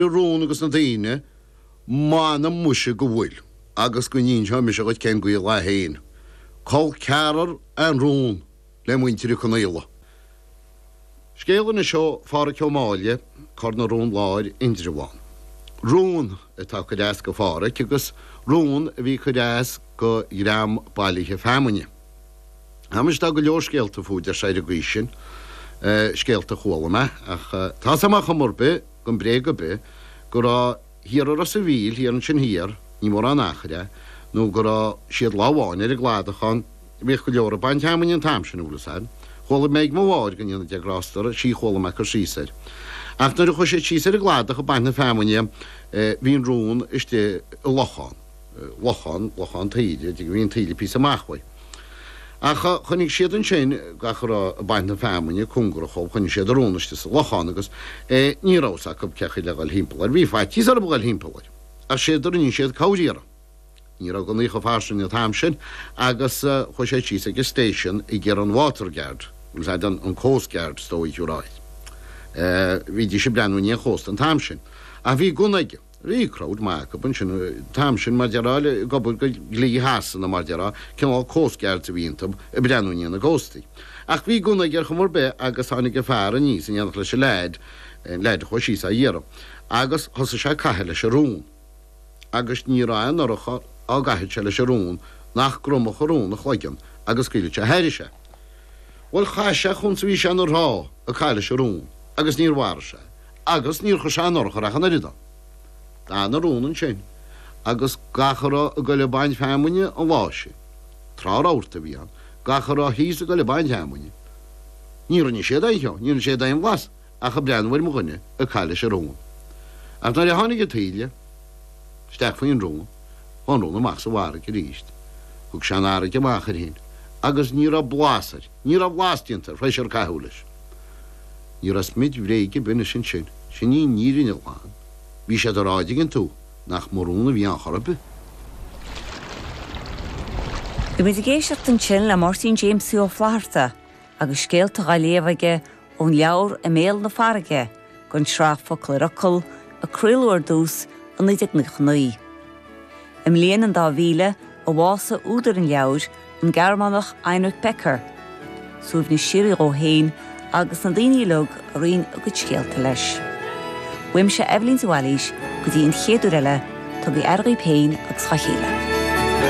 rún agus na daine mána muise go bhfuil, agus go níon se me se go cen goí le héin. Col cearar an rún le muintear chun éile. Scéalan na seo fára ceomáile chu na rún láir indriháin. Rún atá go deas go fára, agus rún a bhí chu deas go gram bailíthe fémhaine. Hamas da go leor scéalta fúidir sé a ghuisin, scéalta chóla ach tá sama chamor be, gon bré go be, go rá hir ar as a bhíl, hir an sin hir, ní mór an achre, nó go rá siad láháin ar a gládachan, bích go leor a baint fémhaine an tam sin úlasáid, chóla méid má bháir gan ionna deagrástar, sí chóla me chu sísaid. Ach nar a chu sé sísaid a gládach a baint na fémhaine, hín rún iste lochan, lochan taíide, hín taíide pís amachhaid. Ach chunig siad an sin gachar a baint na fémhaine cungur a chob chunig siad a rónaiste sa lochan agus nírásach go cecha legal hímpel. Bhí fáid tíos ar a bhil hímpel. A siad ar ní siad cáidíara. Ní ra go nícha fásin na tam sin agus chu sé tíos ag station i ggéar an Waterguard, úsáid an Coast Guard stóid úráid. Bhí dí sé breanúine chóst an tam sin. A bhí gunaige. Rícráid má go bun sin tam sin mar dearáil gobal go glí hasan na mar deará cin á cósceart a bhíntam a breanúine na góstaí. Ach bhí gúna gur chumór be agus tháinig go fear a níos in anach leis leid chu síos a dhéarm. Agus thosa sé caitheile leis a rún. Agus ní ráin orcha á gaitheid se leis a rún nach grumach a rún a chloigean agus cíile se heirise. Bhfuil chaise chun sa bhí se an rá a caiile leis a rún agus níor mhar se. Agus níor chu se an orcha a chanaridan. Tá na rúnan sin, agus gachara a go le baint fémhaine an láise. Trá áirta bhí an, gachara híos a go le baint fémhaine. Níor ní sé daitheo, níor sé daim glas, ach a breanhhair mo gunne a caiile sé rún. Ach nar a tháinig a tíile, steach faoin rún, hon rún amach sa bhara go ríist, chug sean ára go machar hín, agus níor a blásar, níor a blástiantar frais ar caithúlis. Níor a smid bhréige bine sin sin ní nírin a láin. Bhí sé do ráidigin tú nach mórúna bhí an chorbe. I bhí géisiocht an sin le Martin James ó Flaharta agus scéalta gáléomhaige ón leabhar a méal na farige gon sreach fo cloracol a cruúlúir dús an 19 Im líon an 2000 a bhása údar an leabhar an Gearmánach Heinrich Becker, súbh ní sirí ó héin agus an daoine lug a rion agad scéalta leis. Wim se Evelyn Zawalish, go dtí an chéadú eile, tá bhí argaí péin agus chachéile.